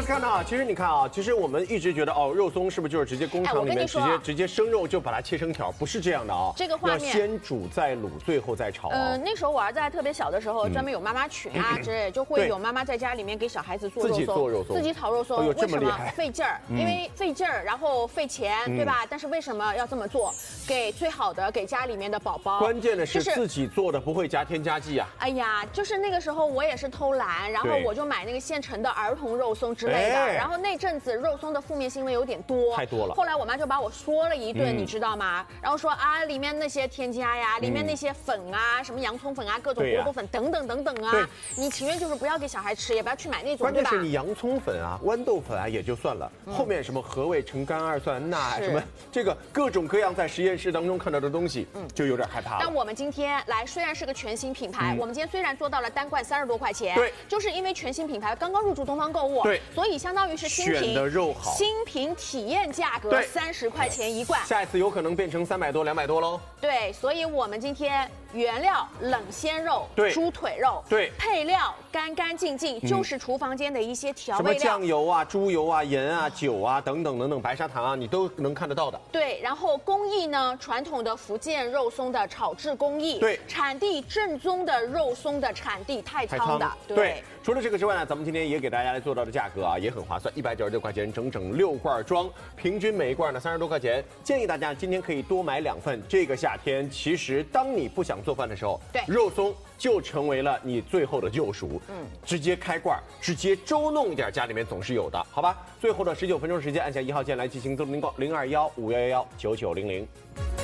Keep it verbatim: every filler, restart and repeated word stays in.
看到啊，其实你看啊，其实我们一直觉得哦，肉松是不是就是直接工厂里面直接直接生肉就把它切成条？不是这样的啊， 这个画面要先煮再卤，最后再炒。 呃，那时候我儿子还特别小的时候，专门有妈妈群啊之类，就会有妈妈在家里面给小孩子做肉松， 自己做肉松， 自己炒肉松。为什么费劲儿？因为费劲儿，然后费钱，对吧？但是为什么要这么做？给最好的，给家里面的宝宝。 关键的是自己做的不会加添加剂啊。 哎呀，就是那个时候我也是偷懒，然后我就买那个现成的儿童肉松之类的。然后那阵子肉松的负面新闻有点多， 太多了。 后来我妈就把我说了一顿，你知道吗？然后说啊，里面那些添加呀，里面那些粉啊，什么洋葱粉啊，各种胡萝卜粉等等等等啊，你情愿就是不要给小孩吃，也不要去买那种， 关键是你洋葱粉啊、豌豆粉啊也就算了，后面什么何味橙苷二酸钠什么这个各种各样在实验室当中看到的东西，嗯，就有点害怕了。 但我们今天来，虽然是个全新品牌，我们今天虽然做到了单罐三十多块钱， 对， 就是因为全新品牌刚刚入驻东方购物， 对， 所以相当于是新品选的肉好， 新品体验价格三十块钱一罐， 下一次有可能变成三百多、两百多喽。 对，所以我们今天原料冷鲜肉、 对， 猪腿肉， 对， 配料干干净净，就是厨房间的一些调味料， 什么酱油啊、猪油啊、盐啊、酒啊等等等等，白砂糖啊，你都能看得到的。 对，然后工艺呢，传统的福建肉松的炒制工艺， 对， 产地正宗的肉松的产地太仓的， 对。除了这个之外呢，咱们今天也给大家来做到的价格啊，也很划算，一百九十六块钱，整整六罐装，平均每一罐呢三十多块钱。建议大家今天可以多买两份。这个夏天，其实当你不想做饭的时候， 对， 肉松就成为了你最后的救赎。嗯，直接开罐，直接周弄一点，家里面总是有的，好吧？最后的十九分钟时间，按下一号键来进行自动订购，零二幺五幺幺幺九九零零。